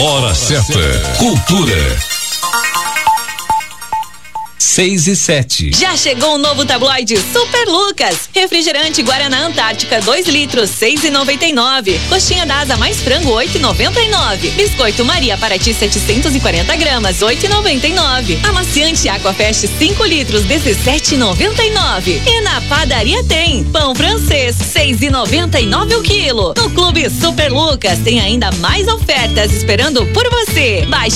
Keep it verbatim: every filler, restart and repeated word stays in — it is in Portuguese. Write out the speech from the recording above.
Hora certa. Cultura. Seis e sete. Já chegou o novo tabloide Super Lucas. Refrigerante Guaraná Antártica dois litros, seis e noventa e nove. Coxinha da asa mais frango, oito e noventa e nove. Biscoito Maria Paraty setecentos e quarenta gramas, oito e noventa e nove. Amaciante Aquafest cinco litros, dezessete e noventa e nove. E na padaria tem pão francês, seis e noventa e nove o quilo. No Clube Super Lucas tem ainda mais ofertas esperando por você. Baixe